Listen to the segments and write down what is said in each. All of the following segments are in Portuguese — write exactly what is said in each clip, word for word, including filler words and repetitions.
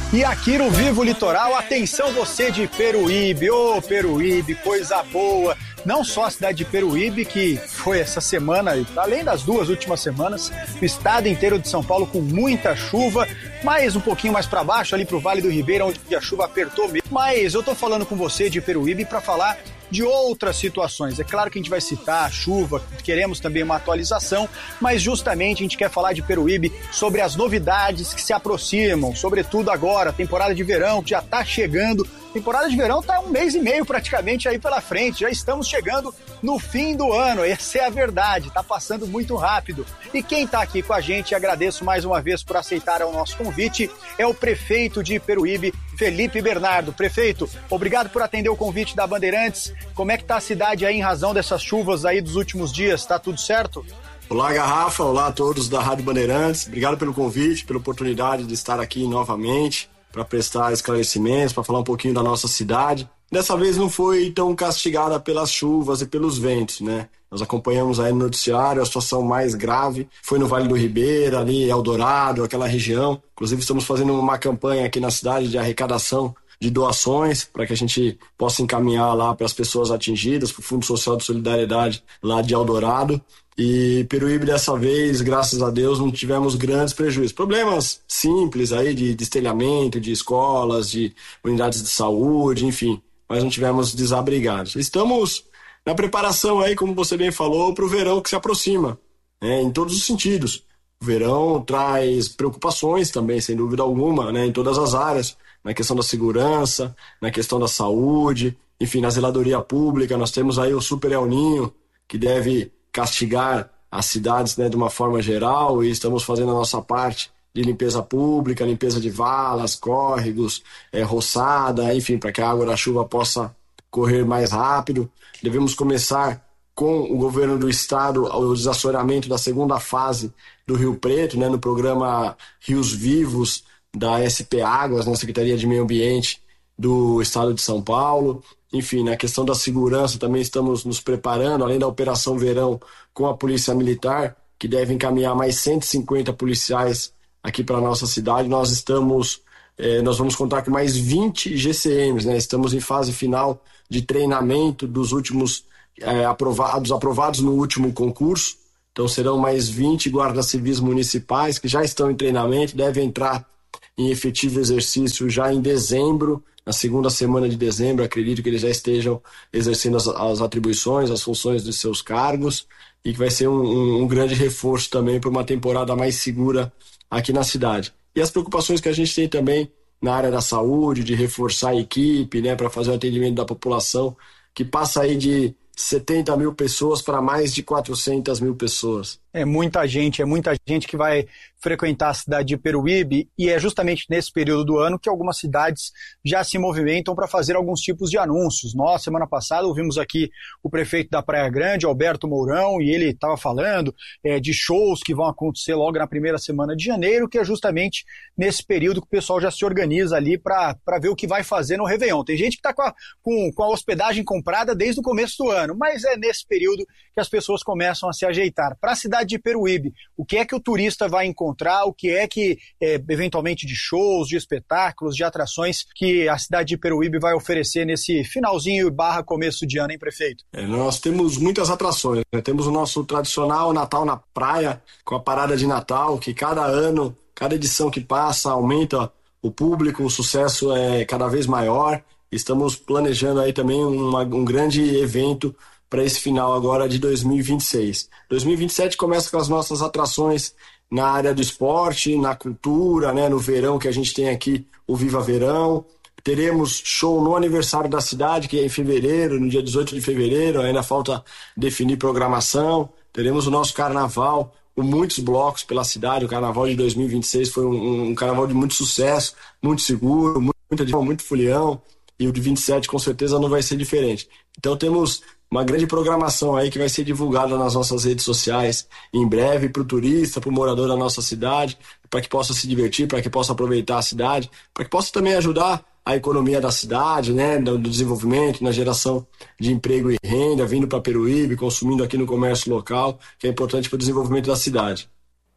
E aqui no Vivo Litoral, atenção você de Peruíbe, ô oh, Peruíbe, coisa boa. Não só a cidade de Peruíbe, que foi essa semana, além das duas últimas semanas, o estado inteiro de São Paulo com muita chuva, mas um pouquinho mais para baixo, ali para o Vale do Ribeira, onde a chuva apertou mesmo. Mas eu tô falando com você de Peruíbe para falar de outras situações. É claro que a gente vai citar a chuva, queremos também uma atualização, mas justamente a gente quer falar de Peruíbe sobre as novidades que se aproximam, sobretudo agora, a temporada de verão que já está chegando. A temporada de verão está um mês e meio praticamente aí pela frente, já estamos chegando no fim do ano, essa é a verdade, está passando muito rápido. E quem está aqui com a gente, agradeço mais uma vez por aceitar o nosso convite, é o prefeito de Peruíbe, Felipe Bernardo. Prefeito, obrigado por atender o convite da Bandeirantes. Como é que está a cidade aí em razão dessas chuvas aí dos últimos dias? Está tudo certo? Olá, Garrafa, olá a todos da Rádio Bandeirantes, obrigado pelo convite, pela oportunidade de estar aqui novamente para prestar esclarecimentos, para falar um pouquinho da nossa cidade. Dessa vez não foi tão castigada pelas chuvas e pelos ventos, né? Nós acompanhamos aí no noticiário, a situação mais grave foi no Vale do Ribeira, ali Eldorado, aquela região. Inclusive estamos fazendo uma campanha aqui na cidade de arrecadação de doações para que a gente possa encaminhar lá para as pessoas atingidas, para o Fundo Social de Solidariedade lá de Eldorado. E Peruíbe dessa vez, graças a Deus, não tivemos grandes prejuízos. Problemas simples aí de destelhamento, de escolas, de unidades de saúde, enfim, mas não tivemos desabrigados. Estamos na preparação aí, como você bem falou, para o verão que se aproxima, né, em todos os sentidos. O verão traz preocupações também, sem dúvida alguma, né, em todas as áreas, na questão da segurança, na questão da saúde, enfim, na zeladoria pública. Nós temos aí o Super El Niño, que deve castigar as cidades, né, de uma forma geral, e estamos fazendo a nossa parte de limpeza pública, limpeza de valas, córregos, é, roçada, enfim, para que a água da chuva possa correr mais rápido. Devemos começar com o governo do estado o desassoreamento da segunda fase do Rio Preto, né, no programa Rios Vivos da S P Águas, na Secretaria de Meio Ambiente do estado de São Paulo. Enfim, na questão da segurança também estamos nos preparando, além da Operação Verão com a Polícia Militar, que deve encaminhar mais cento e cinquenta policiais aqui para a nossa cidade. Nós estamos, eh, nós vamos contar com mais vinte G C Ms, né? Estamos em fase final de treinamento dos últimos eh, aprovados, aprovados no último concurso. Então serão mais vinte guardas civis municipais que já estão em treinamento, devem entrar em efetivo exercício já em dezembro, na segunda semana de dezembro. Acredito que eles já estejam exercendo as, as atribuições, as funções dos seus cargos, e que vai ser um, um, um grande reforço também para uma temporada mais segura aqui na cidade. E as preocupações que a gente tem também na área da saúde, de reforçar a equipe, né, para fazer o atendimento da população, que passa aí de setenta mil pessoas para mais de quatrocentas mil pessoas. É muita gente, é muita gente que vai frequentar a cidade de Peruíbe, e é justamente nesse período do ano que algumas cidades já se movimentam para fazer alguns tipos de anúncios. Nós, semana passada, ouvimos aqui o prefeito da Praia Grande, Alberto Mourão, e ele estava falando é, de shows que vão acontecer logo na primeira semana de janeiro, que é justamente nesse período que o pessoal já se organiza ali para ver o que vai fazer no Réveillon. Tem gente que está com a, com, com a hospedagem comprada desde o começo do ano, mas é nesse período que as pessoas começam a se ajeitar. Para a cidade de Peruíbe, o que é que o turista vai encontrar, o que é que, é, eventualmente, de shows, de espetáculos, de atrações que a cidade de Peruíbe vai oferecer nesse finalzinho barra começo de ano, hein, prefeito? É, nós temos muitas atrações, né? Temos o nosso tradicional Natal na Praia, com a parada de Natal, que cada ano, cada edição que passa, aumenta o público, o sucesso é cada vez maior. Estamos planejando aí também uma, um grande evento para esse final agora de dois mil e vinte e seis. dois mil e vinte e sete começa com as nossas atrações na área do esporte, na cultura, né, no verão, que a gente tem aqui o Viva Verão. Teremos show no aniversário da cidade, que é em fevereiro, no dia dezoito de fevereiro, ainda falta definir programação. Teremos o nosso carnaval, com muitos blocos pela cidade. O carnaval de dois mil e vinte e seis foi um, um carnaval de muito sucesso, muito seguro, muito, muito folião, e o de vinte e sete com certeza não vai ser diferente. Então temos uma grande programação aí que vai ser divulgada nas nossas redes sociais em breve para o turista, para o morador da nossa cidade, para que possa se divertir, para que possa aproveitar a cidade, para que possa também ajudar a economia da cidade, né, do desenvolvimento, na geração de emprego e renda, vindo para Peruíbe, consumindo aqui no comércio local, que é importante para o desenvolvimento da cidade.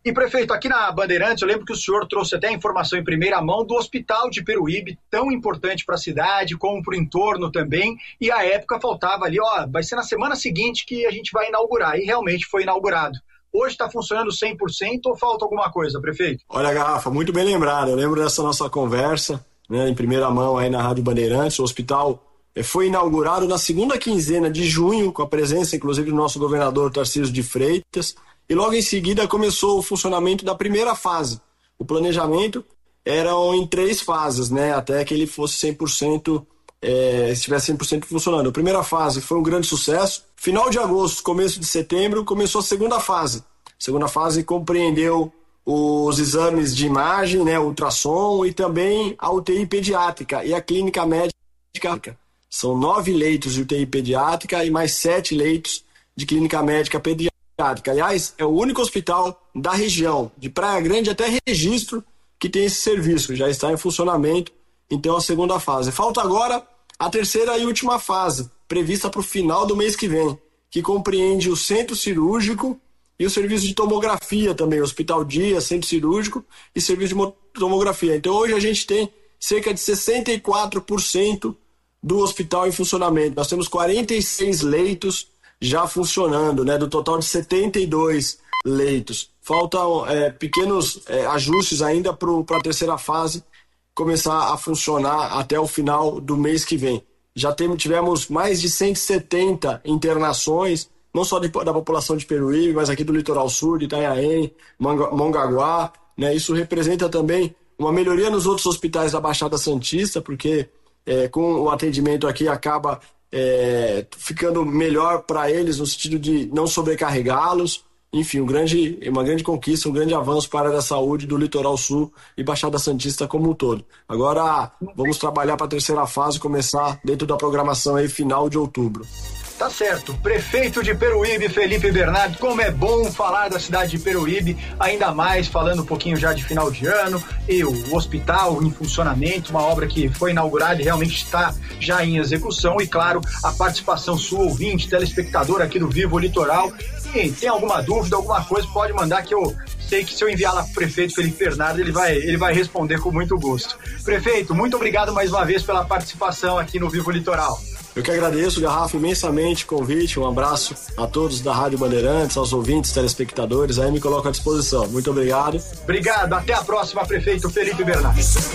E, prefeito, aqui na Bandeirantes, eu lembro que o senhor trouxe até a informação em primeira mão do Hospital de Peruíbe, tão importante para a cidade, como para o entorno também, e à época faltava ali, ó, vai ser na semana seguinte que a gente vai inaugurar, e realmente foi inaugurado. Hoje está funcionando cem por cento ou falta alguma coisa, prefeito? Olha, Garrafa, muito bem lembrado, eu lembro dessa nossa conversa, né, em primeira mão aí na Rádio Bandeirantes. O hospital foi inaugurado na segunda quinzena de junho, com a presença, inclusive, do nosso governador Tarcísio de Freitas, e logo em seguida começou o funcionamento da primeira fase. O planejamento era em três fases, né, até que ele fosse cem por cento, é, estivesse cem por cento funcionando. A primeira fase foi um grande sucesso. Final de agosto, começo de setembro, começou a segunda fase. A segunda fase compreendeu os exames de imagem, né, ultrassom, e também a U T I pediátrica e a clínica médica. São nove leitos de U T I pediátrica e mais sete leitos de clínica médica pediátrica. Aliás, é o único hospital da região, de Praia Grande até Registro, que tem esse serviço, já está em funcionamento, então a segunda fase. Falta agora a terceira e última fase, prevista para o final do mês que vem, que compreende o centro cirúrgico e o serviço de tomografia também, hospital dia, centro cirúrgico e serviço de tomografia. Então hoje a gente tem cerca de sessenta e quatro por cento do hospital em funcionamento. Nós temos quarenta e seis leitos já funcionando, né, do total de setenta e dois leitos. Faltam é, pequenos é, ajustes ainda para a terceira fase começar a funcionar até o final do mês que vem. Já temos, tivemos mais de cento e setenta internações, não só de, da população de Peruíbe, mas aqui do Litoral Sul, de Itanhaém, Mongaguá, né? Isso representa também uma melhoria nos outros hospitais da Baixada Santista, porque é, com o atendimento aqui acaba É, ficando melhor para eles no sentido de não sobrecarregá-los. Enfim, um grande, uma grande conquista, um grande avanço para a área da saúde do Litoral Sul e Baixada Santista como um todo. Agora vamos trabalhar para a terceira fase, começar dentro da programação aí final de outubro. Tá certo. Prefeito de Peruíbe, Felipe Bernardo, como é bom falar da cidade de Peruíbe, ainda mais falando um pouquinho já de final de ano, e o hospital em funcionamento, uma obra que foi inaugurada e realmente está já em execução, e claro, a participação sua, ouvinte, telespectador aqui do Vivo Litoral. E tem alguma dúvida, alguma coisa, pode mandar, que eu sei que se eu enviar lá para o prefeito Felipe Bernardo, ele vai, ele vai responder com muito gosto. Prefeito, muito obrigado mais uma vez pela participação aqui no Vivo Litoral. Eu que agradeço, Garrafa, imensamente o convite, um abraço a todos da Rádio Bandeirantes, aos ouvintes, telespectadores, aí me coloco à disposição. Muito obrigado. Obrigado, até a próxima, prefeito Felipe Bernardo.